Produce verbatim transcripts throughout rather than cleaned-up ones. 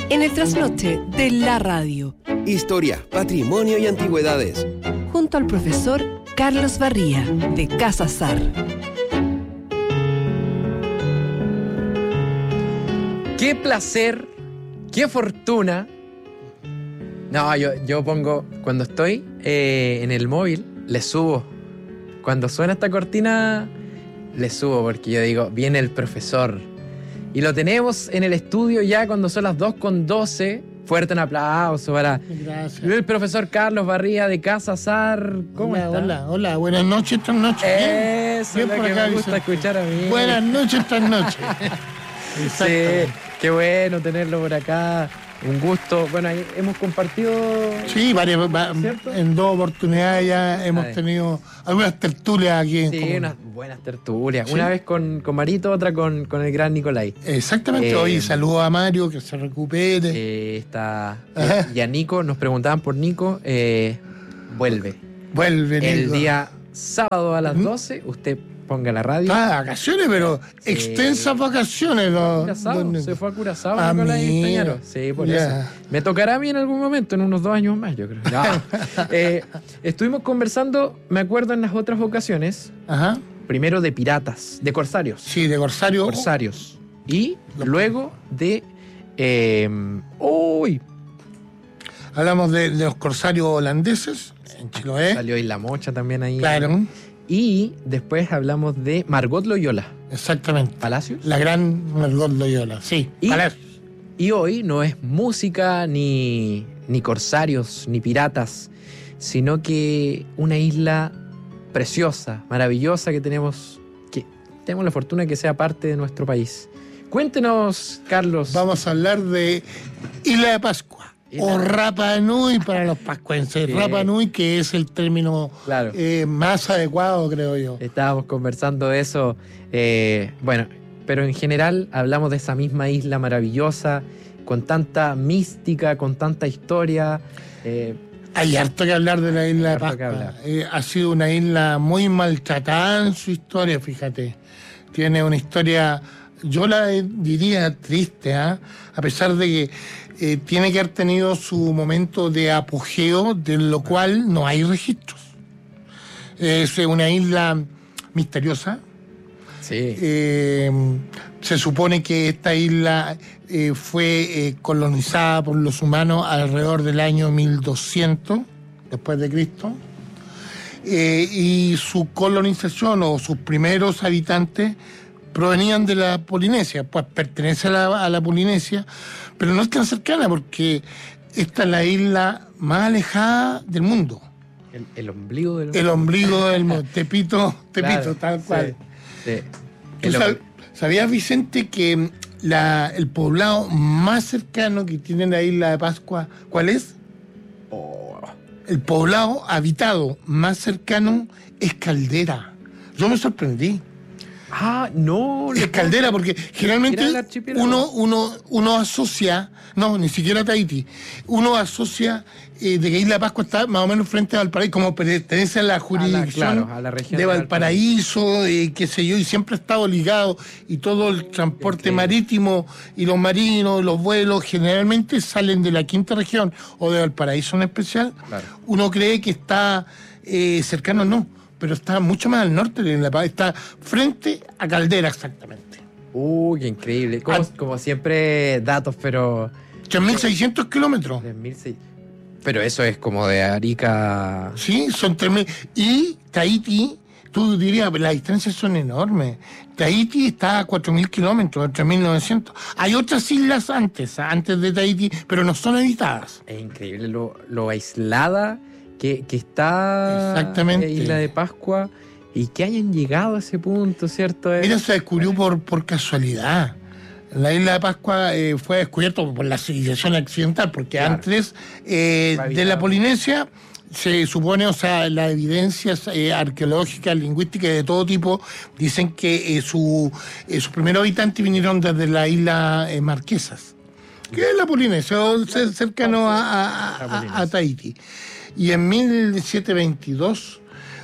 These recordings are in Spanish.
en el trasnoche de la radio. Historia, patrimonio y antigüedades. Junto al profesor Carlos Barría, de Casa Sar. Qué placer, qué fortuna. No, yo, yo pongo, cuando estoy eh, en el móvil, le subo. Cuando suena esta cortina, le subo, porque yo digo, viene el profesor. Y lo tenemos en el estudio ya cuando son las dos con doce. Fuerte un aplauso para Gracias. el profesor Carlos Barría de Casa Sar. ¿Cómo hola, está? Hola, hola, buenas noches, estas noches. Eso Bien es lo por que acá, me gusta Vicente. escuchar a mí. Buenas noches, estas noches. Sí, qué bueno tenerlo por acá. Un gusto. Bueno, ahí hemos compartido. Sí, varias, va- ¿Cierto? en dos oportunidades ya hemos ver. tenido algunas tertulias aquí en Sí, común. unas buenas tertulias. Sí. Una vez con, con Marito, otra con, con el gran Nicolai. Exactamente, Eh, hoy saludo a Mario, que se recupere. Eh, está. Ajá. Y a Nico, nos preguntaban por Nico. eh, vuelve. Vuelve, El Nico. día sábado a las ¿Mm? doce, usted ponga la radio. Ah, vacaciones, pero Sí. extensas vacaciones. Los, Curazao, los- se fue a Curazao, Ah, Nicolai mira. Estañaro. Sí, por Ya. eso. Me tocará a mí en algún momento, en unos dos años más, yo creo. No. Eh, estuvimos conversando, me acuerdo en las otras ocasiones, Ajá. primero de piratas, de corsarios. Sí, de Corsario. Corsarios. Y luego de. eh, uy, Hablamos de, de los corsarios holandeses en Chiloé. salió Isla Mocha también ahí. Claro, Y después hablamos de Margot Loyola exactamente. Palacios. La gran Margot Loyola, sí. Y- Palacios. Y hoy no es música, ni, ni corsarios, ni piratas, sino que una isla preciosa, maravillosa que tenemos, que tenemos la fortuna de que sea parte de nuestro país. Cuéntenos, Carlos. Vamos a hablar de Isla de Pascua, Isla o de- Rapa Nui para los pascuenses. Sí. Rapa Nui, que es el término Claro. eh, más adecuado, creo yo. Estábamos conversando de eso. eh, bueno, pero en general hablamos de esa misma isla maravillosa, con tanta mística, con tanta historia. eh, Hay harto que hablar de la Isla de Harto que Pascua. hablar. Eh, ha sido una isla muy maltratada en su historia, fíjate. Tiene una historia, yo la diría triste, ¿ah? A pesar de que eh, tiene que haber tenido su momento de apogeo, de lo cual no hay registros. Es una isla misteriosa. sí. Eh, se supone que esta isla eh, fue eh, colonizada por los humanos alrededor del año mil doscientos después de Cristo. Eh, y su colonización o sus primeros habitantes provenían de la Polinesia, pues pertenece a la, a la Polinesia, pero no es tan cercana porque esta es la isla más alejada del mundo. El, el ombligo del El ombligo del mundo. Tepito, Tepito, Claro, tal cual. sí, sí. ¿Tú El sab- om- ¿Sabías, Vicente, que la, el poblado más cercano que tiene la isla de Pascua, ¿cuál es? Oh, El poblado habitado más cercano es Caldera. Yo me sorprendí. Ah, no. Es le- Caldera porque generalmente Era el archipiélago. uno, uno, uno asocia, no, ni siquiera Tahití, uno asocia eh, de que Isla de Pascua está más o menos frente a Valparaíso, como pertenece a la jurisdicción claro, a la región de de Valparaíso, eh, qué sé yo, y siempre ha estado ligado, y todo el transporte Increíble. marítimo y los marinos, los vuelos, generalmente salen de la quinta región o de Valparaíso en especial. Claro. Uno cree que está eh, cercano, no, pero está mucho más al norte de Isla de Pascua, está frente a Caldera exactamente. Uy, qué increíble. Como, Ah. como siempre, datos, pero. tres mil seiscientos kilómetros. tres mil seis- Pero eso es como de Arica. Sí, son tres mil. Y Tahití, tú dirías, las distancias son enormes. Tahití está a cuatro mil kilómetros, tres mil novecientos. Hay otras islas antes, antes de Tahití, pero no son habitadas. Es increíble lo, lo aislada que, que está Exactamente. Isla de Pascua y que hayan llegado a ese punto, ¿cierto? Es- Mira, se descubrió por, por casualidad. La isla de Pascua eh, fue descubierto por la civilización occidental, porque Claro. antes eh, Fue de la habitado. Polinesia se supone, o sea, las evidencias eh, arqueológicas, lingüísticas de todo tipo dicen que eh, su, eh, sus primeros habitantes vinieron desde la isla eh, Marquesas, que es la Polinesia, o cer- cercano a, a- La a- Polinesia. a Tahití. Y en mil setecientos veintidós,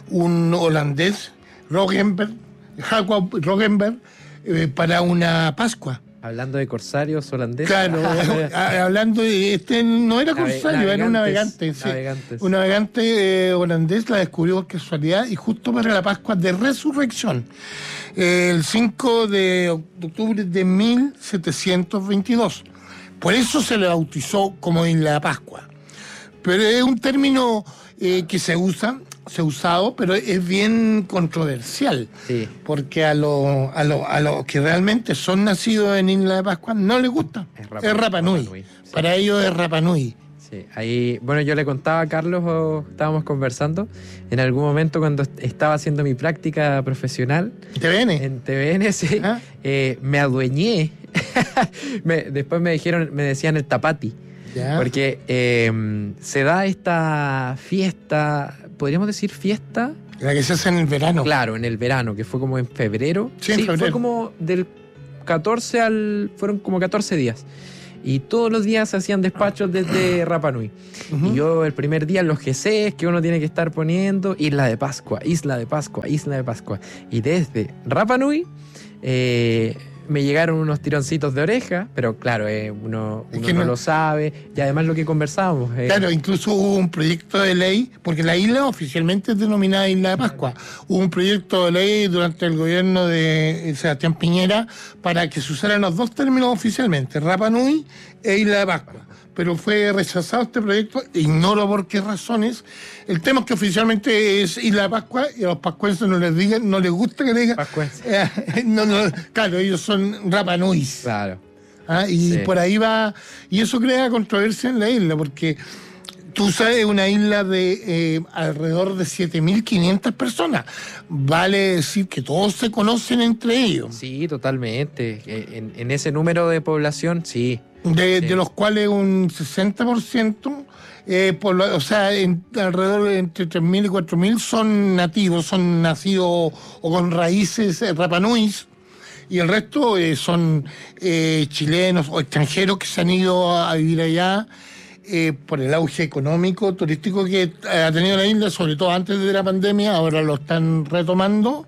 un holandés, Rogenberg, Jacob Rogenberg, eh, para una Pascua, Hablando de corsarios holandeses. Claro, eh, hablando de este no era Nave- corsario, era un navegantes, navegante. Sí. navegantes. Un navegante eh, holandés la descubrió por casualidad y justo para la Pascua de Resurrección, eh, el cinco de octubre de mil setecientos veintidós. Por eso se le bautizó como Isla de Pascua. Pero es un término eh, que se usa, se ha usado, pero es bien controversial. Sí. Porque a los a lo, a los que realmente son nacidos en Isla de Pascua no les gusta. Es Rapa- Es Rapa Nui. Rapa Nui, sí. Para ellos es Rapa Nui. Sí, ahí, bueno, yo le contaba a Carlos, o estábamos conversando, en algún momento cuando est- estaba haciendo mi práctica profesional ¿Te ven? en T V N, sí, ¿Ah? eh, me adueñé. Me- después me dijeron, me decían el tapati, Ya. porque eh, se da esta fiesta, podríamos decir fiesta, La que se hace en el verano. claro, en el verano, que fue como en febrero. Sí, en fue febrero. como del catorce al, fueron como catorce días. Y todos los días se hacían despachos desde Rapa Nui. Ujú. Y yo el primer día los G Cs que uno tiene que estar poniendo, Isla de Pascua, Isla de Pascua, Isla de Pascua. Y desde Rapa Nui eh, me llegaron unos tironcitos de oreja, pero claro, eh, uno, Es uno que no, no- lo sabe. Y además lo que conversábamos. eh, Claro, incluso hubo un proyecto de ley, porque la isla oficialmente es denominada Isla de Pascua. Hubo un proyecto de ley durante el gobierno de Sebastián Piñera para que se usaran los dos términos oficialmente, Rapa Nui e Isla de Pascua. Pero fue rechazado este proyecto, ignoro por qué razones. El tema es que oficialmente es Isla de Pascua y a los pascuenses no les digan, no les gusta que le digan. Pascuenses. Eh, no, no, claro, ellos son Rapa Nuis. Claro. Ah, y Sí. por ahí va, y eso crea controversia en la isla, porque tú sabes, es una isla de eh, alrededor de siete mil quinientas personas. Vale decir que todos se conocen entre ellos, Sí, totalmente. Eh, En, en ese número de población, sí. de, Sí. de los cuales un sesenta por ciento, eh, por lo- o sea, en- alrededor de entre tres mil y cuatro mil son nativos, son nacidos o con raíces eh, rapanuis. Y el resto eh, son eh, chilenos o extranjeros que se han ido a, a vivir allá eh, por el auge económico, turístico que ha tenido la isla, sobre todo antes de la pandemia, ahora lo están retomando,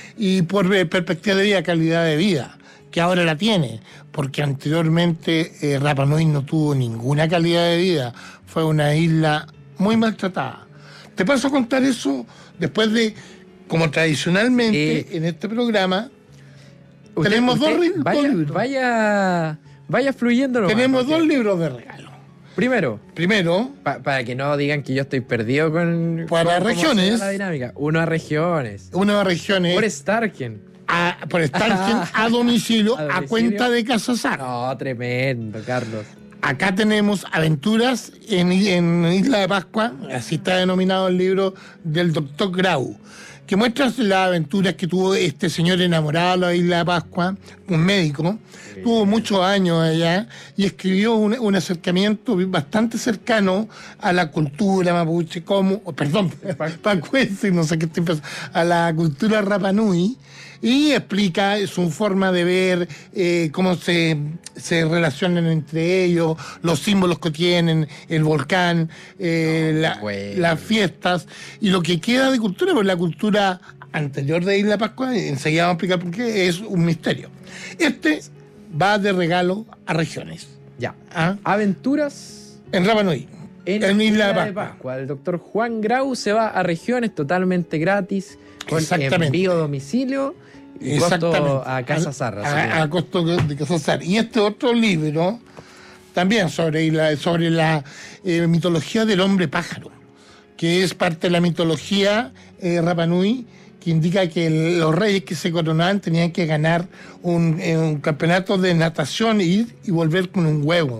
y por eh, perspectiva de vida, calidad de vida, que ahora la tiene, porque anteriormente eh, Rapa Nui no tuvo ninguna calidad de vida, fue una isla muy maltratada. Te paso a contar eso después de, como tradicionalmente Eh, en este programa, Usted- Tenemos dos usted ri- dos vaya, libros. Vaya, vaya fluyendo nomás, tenemos porque- dos libros de regalo. Primero, Primero, pa- para que no digan que yo estoy perdido con. Para con cómo regiones. se da la dinámica. Uno a regiones. una región es Por Starken. a, por estar a domicilio, ¿A a domicilio? cuenta de Casa Sar. No, tremendo, Carlos. Acá tenemos aventuras en, en Isla de Pascua, así está denominado el libro del doctor Grau, que muestra las aventuras que tuvo este señor enamorado de la Isla de Pascua, un médico, tuvo muchos años allá y escribió un, un acercamiento bastante cercano a la cultura mapuche, como, oh, perdón, pacuense, no sé qué estoy pensando, a la cultura Rapa Nui, y explica su forma de ver, eh, cómo se, se relacionan entre ellos, los símbolos que tienen, el volcán, eh, la- bueno. las fiestas y lo que queda de cultura, porque la cultura anterior de Isla Pascua, enseguida vamos a explicar por qué, es un misterio. Este va de regalo a regiones. Ya. ¿Ah? Aventuras En Rapa Nui, en, en Isla de de Pascua. Pascua. El doctor Juan Grau se va a regiones totalmente gratis, con Exactamente. envío a domicilio y costo Exactamente. a Casa Sarra. así que- A, a costo de Casa Sarra. Y este otro libro, también sobre, isla- sobre la eh, mitología del hombre pájaro, que es parte de la mitología eh, Rapa Nui, que indica que el- los reyes que se coronaban tenían que ganar un, eh, un campeonato de natación, ir y volver con un huevo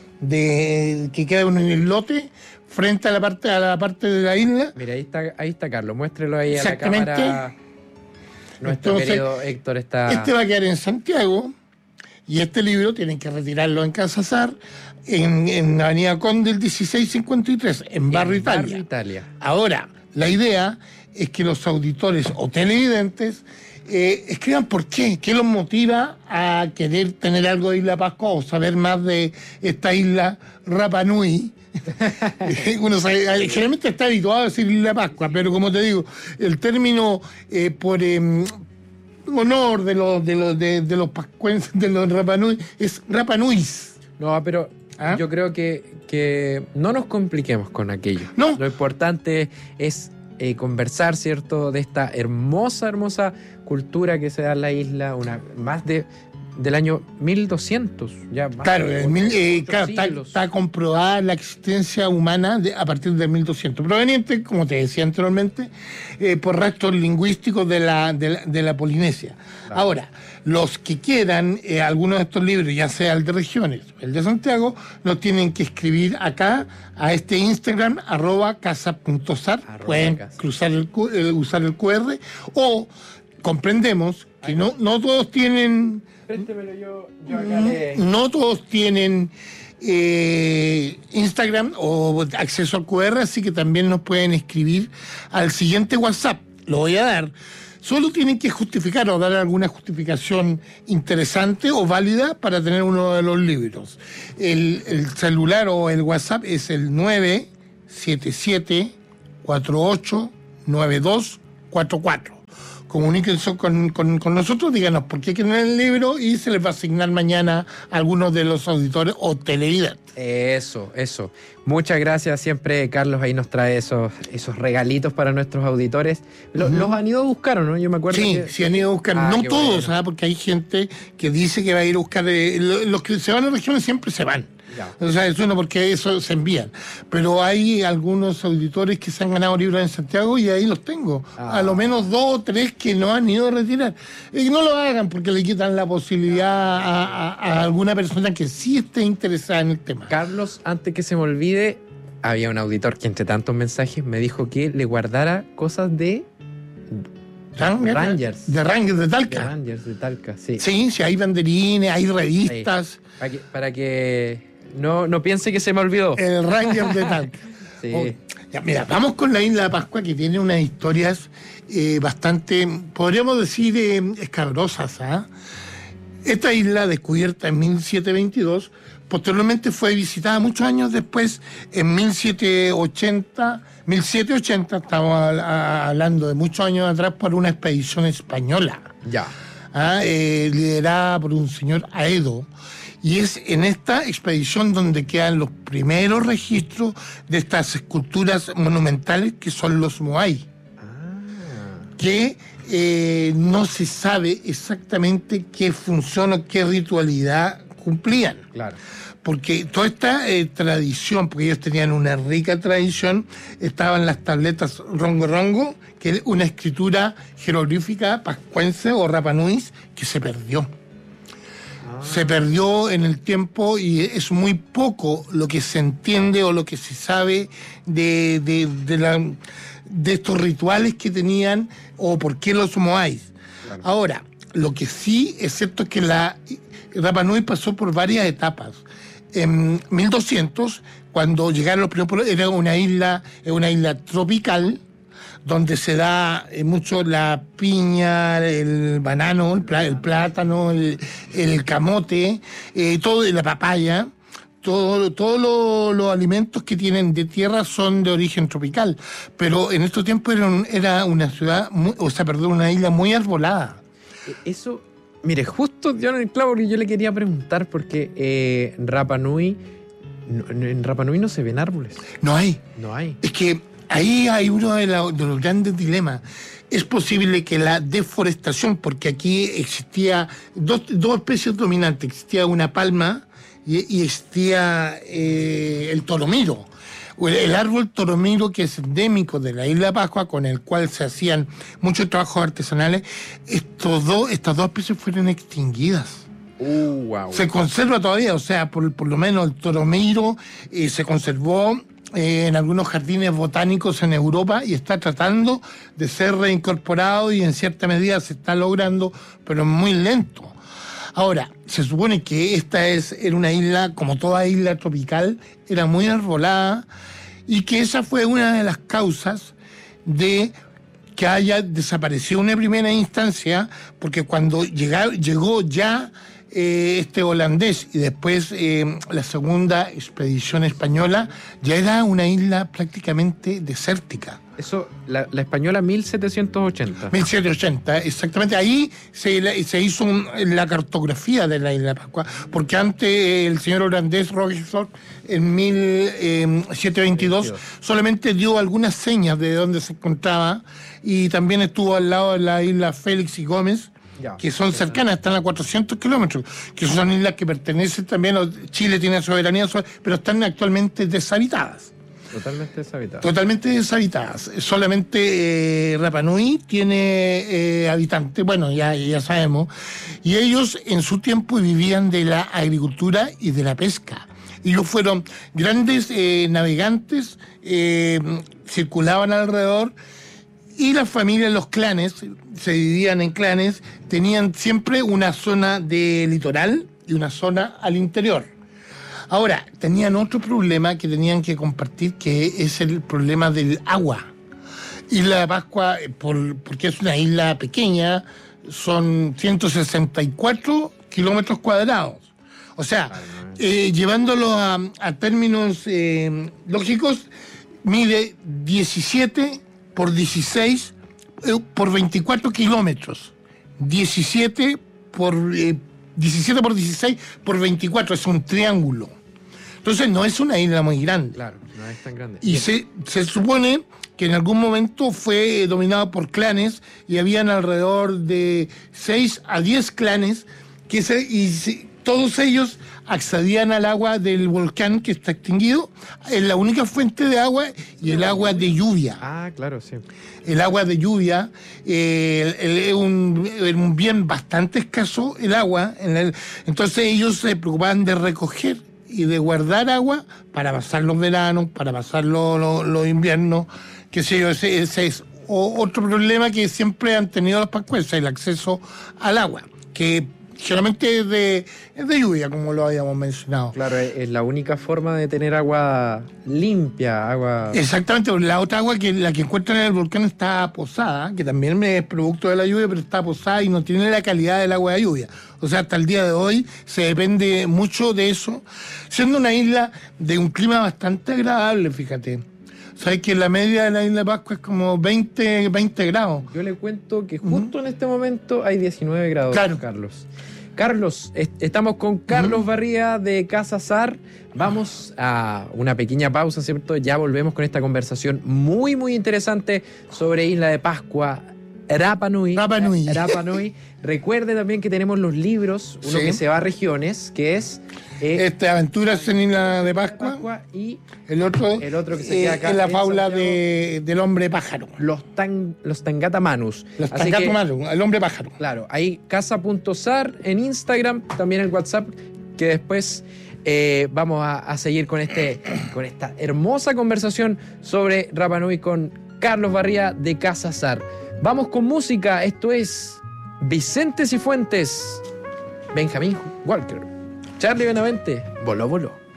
de que queda en un islote frente a la parte a la parte de la isla. Mira, ahí está, ahí está Carlos, muéstrelo ahí a la Exactamente. cámara. Nuestro Entonces, querido Héctor está. Este va a quedar en Santiago y este libro tienen que retirarlo en Casa Sar, en, en Avenida Conde el dieciséis cincuenta y tres, en Barrio en Italia. Barrio Italia. Ahora, la idea es que los auditores o televidentes eh, escriban por qué, qué los motiva a querer tener algo de Isla Pascua o saber más de esta isla Rapa Nui. Uno sabe, generalmente está habituado a decir Isla Pascua, pero como te digo, el término eh, por, eh, honor de los de los de, de los pascuenses, de los Rapanui, es Rapanuis. No, pero ¿Ah? yo creo que, que no nos compliquemos con aquello. No. Lo importante es eh, conversar, ¿cierto?, de esta hermosa, hermosa cultura que se da en la isla, una más de del año mil doscientos. Ya más Claro, de el mil, eh, ocho claro está, siglos. está comprobada la existencia humana de, a partir del mil doscientos, proveniente, como te decía anteriormente, eh, por restos lingüísticos de la, de la, de la Polinesia. Claro. Ahora, los que quieran eh, algunos de estos libros, ya sea el de regiones, el de Santiago, nos tienen que escribir acá a este Instagram, arroba casa punto sar, Arroba pueden casa. cruzar el, cu- eh, usar el cu erre, o comprendemos que no, no todos tienen... Préstemelo, yo, yo acá le... No todos tienen eh, Instagram o acceso al cu erre, así que también nos pueden escribir al siguiente WhatsApp. Lo voy a dar. Solo tienen que justificar o dar alguna justificación interesante o válida para tener uno de los libros. El, el celular o el WhatsApp es el nueve siete siete cuatro ocho nueve dos cuatro cuatro. Comuníquense con, con, con nosotros, díganos por qué quieren el libro y se les va a asignar mañana a algunos de los auditores o televidentes. Eso, eso. Muchas gracias. Siempre Carlos ahí nos trae esos, esos regalitos para nuestros auditores. Lo- Ujú. ¿Los han ido a buscar o no? Yo me acuerdo Sí, que... sí han ido a buscar, Ah, no qué todos, bueno. ¿ah? Porque hay gente que dice que va a ir a buscar, eh, lo- los que se van a regiones siempre se van. Ya. O sea, eso no, porque eso se envían. Pero hay algunos auditores que se han ganado libros en Santiago y ahí los tengo. Ah. A lo menos dos o tres que no han ido a retirar. Y no lo hagan porque le quitan la posibilidad a, a- a alguna persona que sí esté interesada en el tema. Carlos, antes que se me olvide, había un auditor que entre tantos mensajes me dijo que le guardara cosas de Rangers. Rangers. De Rangers de de Talca. Rangers de Talca. Sí. Sí, sí, hay banderines, hay revistas. Para que, para que no, no piense que se me olvidó. El Ranger de Talca. Sí. Oh, ya, mira, vamos con la Isla de Pascua, que tiene unas historias eh, bastante, podríamos decir, eh, escabrosas. ¿Ah? Esta isla, descubierta en mil setecientos veintidós, posteriormente fue visitada muchos años después, en mil setecientos ochenta, mil setecientos ochenta, estamos a- a- hablando de muchos años atrás, por una expedición española, Ya. ¿ah? eh, liderada por un señor Aedo. Y es en esta expedición donde quedan los primeros registros de estas esculturas monumentales que son los Moai, Ah. que eh, no se sabe exactamente qué función o qué ritualidad cumplían. Claro. Porque toda esta eh, tradición, porque ellos tenían una rica tradición, estaban las tabletas Rongo Rongo, que es una escritura jeroglífica pascuense o Rapanuis que se perdió. Se perdió en el tiempo y es muy poco lo que se entiende o lo que se sabe de, de, de, la, de estos rituales que tenían o por qué los Moais. Claro. Ahora, lo que sí es cierto es que la Rapa Nui pasó por varias etapas. En mil doscientos, cuando llegaron los primeros pueblos, era una isla, una isla tropical, donde se da eh, mucho la piña, el banano, el, plá- el plátano, el, el camote, eh, todo, la papaya. Todo, todos lo- los alimentos que tienen de tierra son de origen tropical, pero en estos tiempos era, un- era una ciudad, muy- o sea, perdón, una isla muy arbolada. Eso, mire, justo yo en el clavo que yo le quería preguntar, porque eh, en Rapa Nui, no- en Rapa Nui no se ven árboles. No hay. No hay. Es que ahí hay uno de, la- de los grandes dilemas. Es posible que la deforestación, porque aquí existía dos, dos especies dominantes, existía una palma y, y existía eh, el toromiro, o el, el árbol toromiro, que es endémico de la isla de Pascua, con el cual se hacían muchos trabajos artesanales. Estos dos, estas dos especies fueron extinguidas. Uh, wow. Se conserva todavía, o sea, por, por lo menos el toromiro eh, se conservó eh, en algunos jardines botánicos en Europa y está tratando de ser reincorporado y en cierta medida se está logrando, pero muy lento. Ahora, se supone que esta es, era una isla, como toda isla tropical, era muy arbolada y que esa fue una de las causas de que haya desaparecido en una primera instancia, porque cuando llega- llegó ya eh, este holandés y después eh, la segunda expedición española, ya era una isla prácticamente desértica. Eso, la, la española mil setecientos ochenta. mil setecientos ochenta, exactamente. Ahí se, se hizo un, la cartografía de la isla de Pascua, porque antes eh, el señor holandés Rogerstorff en mil setecientos veintidós solamente dio algunas señas de dónde se encontraba, y también estuvo al lado de la isla Félix y Gómez, ya, que son cercanas, están a cuatrocientos kilómetros, que son islas que pertenecen también a Chile, tiene soberanía, pero están actualmente deshabitadas. Totalmente deshabitadas. Totalmente deshabitadas. Solamente eh, Rapa Nui tiene eh, habitantes, bueno, ya, ya sabemos. Y ellos en su tiempo vivían de la agricultura y de la pesca. Ellos fueron grandes eh, navegantes, eh, circulaban alrededor, y las familias, los clanes, se dividían en clanes, tenían siempre una zona de litoral y una zona al interior. Ahora, tenían otro problema que tenían que compartir, que es el problema del agua. Isla de Pascua, por, porque es una isla pequeña, son ciento sesenta y cuatro kilómetros cuadrados. O sea, eh, llevándolo a, a términos eh, lógicos, mide diecisiete por dieciséis eh, por veinticuatro kilómetros. diecisiete por, eh, diecisiete por dieciséis por veinticuatro, es un triángulo. Entonces no es una isla muy grande. Claro, no es tan grande. Y se, se supone que en algún momento fue dominado por clanes, y habían alrededor de seis a diez clanes, que se, y se, todos ellos accedían al agua del volcán que está extinguido. Es la única fuente de agua, y el agua de lluvia. Ah, claro, sí. El agua de lluvia eh, es un, un bien bastante escaso, el agua. En el, entonces ellos se preocupaban de recoger y de guardar agua para pasar los veranos, para pasar los, los, los inviernos, qué sé yo. Ese, ese es o, otro problema que siempre han tenido los pascuenses, el acceso al agua, que generalmente es de, es de lluvia, como lo habíamos mencionado. Claro, es, es la única forma de tener agua limpia, agua... Exactamente, la otra agua, que la que encuentran en el volcán, está posada, que también es producto de la lluvia, pero está posada y no tiene la calidad del agua de lluvia. O sea, hasta el día de hoy se depende mucho de eso, siendo una isla de un clima bastante agradable, fíjate. Sabes que la media de la isla de Pascua es como veinte, veinte grados. Yo le cuento que justo uh-huh. en este momento hay diecinueve grados, claro. Carlos. Carlos, est- estamos con Carlos uh-huh. Barría de Casa Sar. Vamos a una pequeña pausa, ¿cierto? Ya volvemos con esta conversación muy, muy interesante sobre Isla de Pascua, Rapa Nui. Rapa Nui. Rapa Nui. Recuerde también que tenemos los libros, uno sí. que se va a regiones, que es... Eh, este, Aventuras en Isla de Pascua, Pascua, y el otro, el otro que se queda acá es la fábula de, del hombre pájaro. Los, tan, los Tangata Manus. Los Tangata Manus, el hombre pájaro. Claro, ahí casa punto sar en Instagram, también en WhatsApp, que después eh, vamos a, a seguir con, este, con esta hermosa conversación sobre Rapa Nui con Carlos Barría de Casa Sar. Vamos con música, esto es Vicente Cifuentes, Benjamín Walker, Charlie Benavente, Voló Voló.